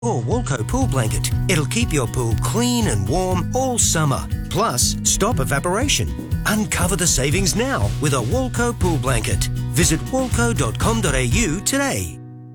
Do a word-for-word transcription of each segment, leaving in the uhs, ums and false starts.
Or Walco pool blanket. It'll keep your pool clean and warm all summer. Plus, stop evaporation. Uncover the savings now with a Walco pool blanket. Visit walco dot com dot a u today.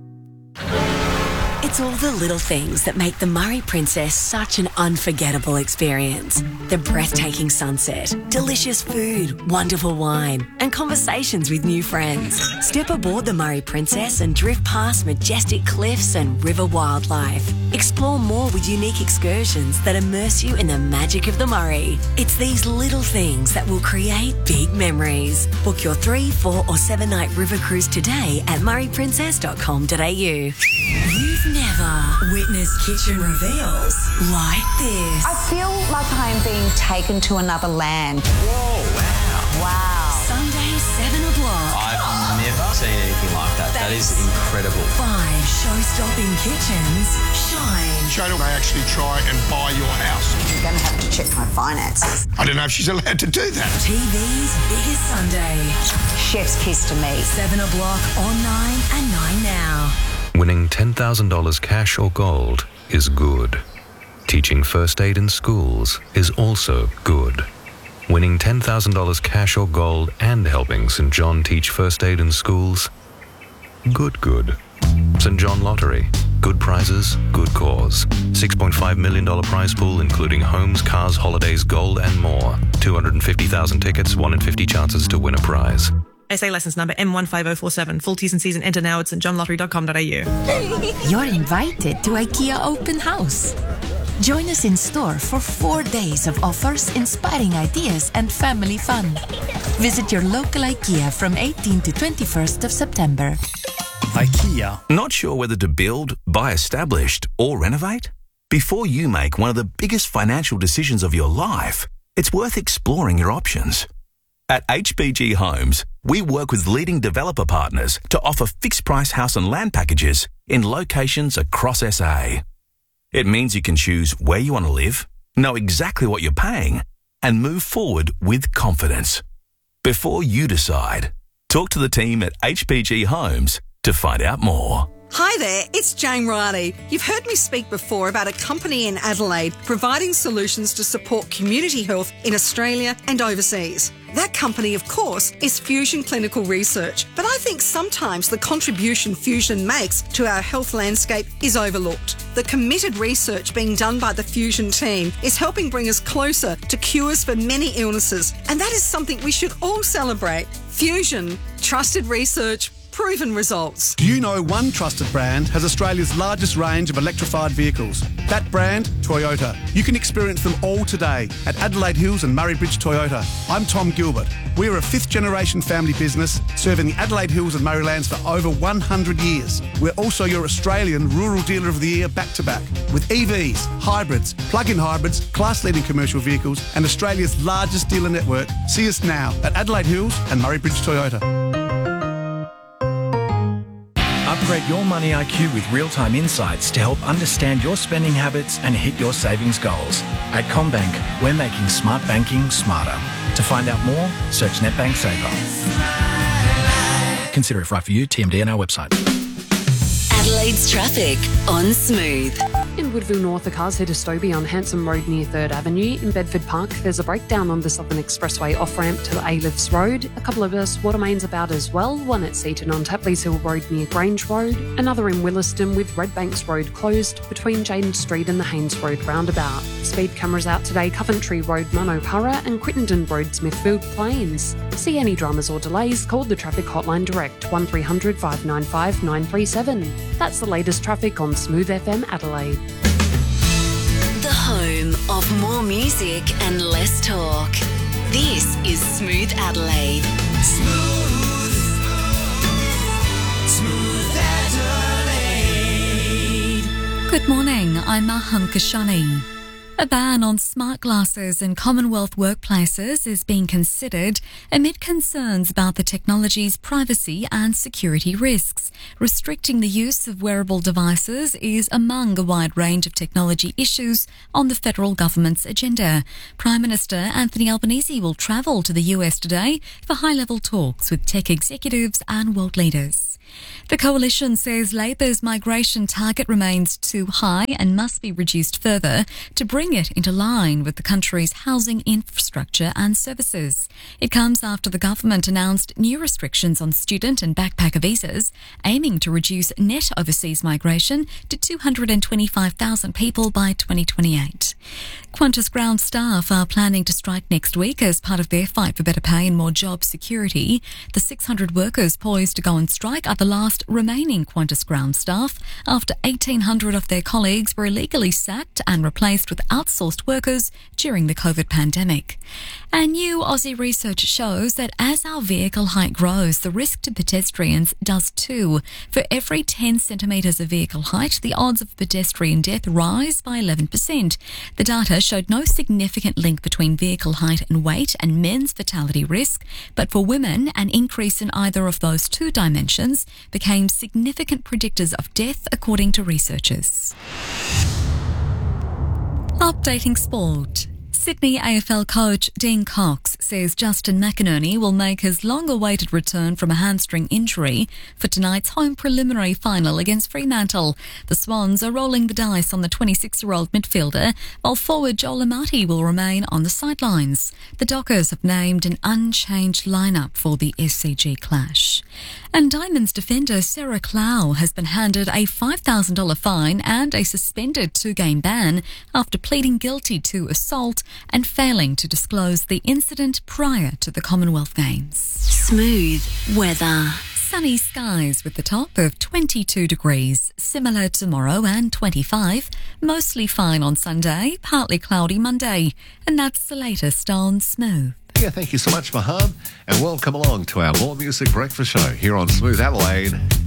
It's all the little things that make the Murray Princess such an unforgettable experience. The breathtaking sunset, delicious food, wonderful wine, and conversations with new friends. Step aboard the Murray Princess and drift past majestic cliffs and river wildlife. Explore more with unique excursions that immerse you in the magic of the Murray. It's these little things that will create big memories. Book your three, four or seven night river cruise today at murray princess dot com dot a u. You've never witnessed kitchen reveals like this. I feel like I'm being taken to another land. Whoa, wow. Wow. Sunday, seven o'clock. I've never seen anything like that. That is incredible. Five show-stopping kitchens shine. Shane may actually try and buy your house. I'm going to have to check my finances. I don't know if she's allowed to do that. T V's biggest Sunday. Chef's kiss to me. seven o'clock on nine and nine now. Winning ten thousand dollars cash or gold is good. Teaching first aid in schools is also good. Winning ten thousand dollars cash or gold and helping Saint John teach first aid in schools? Good, good. Saint John Lottery. Good prizes, good cause. six point five million dollars prize pool including homes, cars, holidays, gold and more. two hundred fifty thousand tickets, one in fifty chances to win a prize. S A licence number M one five zero four seven. Full T's and C's and enter now at st john lottery dot com dot a u. You're invited to IKEA Open House. Join us in store for four days of offers, inspiring ideas and family fun. Visit your local IKEA from eighteenth to twenty-first of September. IKEA. Not sure whether to build, buy established or renovate? Before you make one of the biggest financial decisions of your life, it's worth exploring your options. At H B G Homes, we work with leading developer partners to offer fixed-price house and land packages in locations across S A. It means you can choose where you want to live, know exactly what you're paying, and move forward with confidence. Before you decide, talk to the team at H B G Homes to find out more. Hi there, it's Jane Riley. You've heard me speak before about a company in Adelaide providing solutions to support community health in Australia and overseas. That company, of course, is Fusion Clinical Research, but I think sometimes the contribution Fusion makes to our health landscape is overlooked. The committed research being done by the Fusion team is helping bring us closer to cures for many illnesses, and that is something we should all celebrate. Fusion, trusted research, proven results. Do you know one trusted brand has Australia's largest range of electrified vehicles? That brand, Toyota. You can experience them all today at Adelaide Hills and Murray Bridge Toyota. I'm Tom Gilbert. We are a fifth generation family business serving the Adelaide Hills and Murraylands for over one hundred years. We're also your Australian Rural Dealer of the Year back to back with E Vs, hybrids, plug-in hybrids, class-leading commercial vehicles and Australia's largest dealer network. See us now at Adelaide Hills and Murray Bridge Toyota. Upgrade your money I Q with real-time insights to help understand your spending habits and hit your savings goals. At CommBank, we're making smart banking smarter. To find out more, search NetBank Saver. Consider if right for you, T M D on our website. Adelaide's traffic on Smooth. In Woodville North, the cars head to Stobie on Hanson Road near third Avenue. In Bedford Park, there's a breakdown on the Southern Expressway off-ramp to Aliths Road. A couple of us water mains about as well, one at Seaton on Tapley's Hill Road near Grange Road, another in Williston with Redbanks Road closed between Jaden Street and the Haynes Road roundabout. Speed cameras out today, Coventry Road, Manopara and Crittenden Road, Smithfield Plains. See any dramas or delays, call the traffic hotline direct, one three hundred, five nine five, nine three seven. That's the latest traffic on Smooth F M Adelaide. The home of more music and less talk. This is Smooth Adelaide. Smooth. Smooth Adelaide. Good morning, I'm Mahan Kashani. A ban on smart glasses in Commonwealth workplaces is being considered amid concerns about the technology's privacy and security risks. Restricting the use of wearable devices is among a wide range of technology issues on the federal government's agenda. Prime Minister Anthony Albanese will travel to the U S today for high-level talks with tech executives and world leaders. The coalition says Labor's migration target remains too high and must be reduced further to bring it into line with the country's housing infrastructure and services. It comes after the government announced new restrictions on student and backpacker visas, aiming to reduce net overseas migration to two hundred twenty-five thousand people by twenty twenty-eight. Qantas ground staff are planning to strike next week as part of their fight for better pay and more job security. The six hundred workers poised to go on strike are the last remaining Qantas ground staff after eighteen hundred of their colleagues were illegally sacked and replaced with outsourced workers during the COVID pandemic. And new Aussie research shows that as our vehicle height grows, the risk to pedestrians does too. For every ten centimetres of vehicle height, the odds of pedestrian death rise by eleven percent. The data showed no significant link between vehicle height and weight and men's fatality risk, but for women, an increase in either of those two dimensions became significant predictors of death, according to researchers. Updating sport. Sydney A F L coach Dean Cox says Justin McInerney will make his long-awaited return from a hamstring injury for tonight's home preliminary final against Fremantle. The Swans are rolling the dice on the twenty-six-year-old midfielder, while forward Joel Amati will remain on the sidelines. The Dockers have named an unchanged lineup for the S C G clash. And Diamonds defender Sarah Clow has been handed a five thousand dollars fine and a suspended two-game ban after pleading guilty to assault and failing to disclose the incident prior to the Commonwealth Games. Smooth weather. Sunny skies with the top of twenty-two degrees. Similar tomorrow and twenty-five. Mostly fine on Sunday, partly cloudy Monday. And that's the latest on Smooth. Yeah, thank you so much, Mahab, and welcome along to our More Music Breakfast Show here on Smooth Adelaide.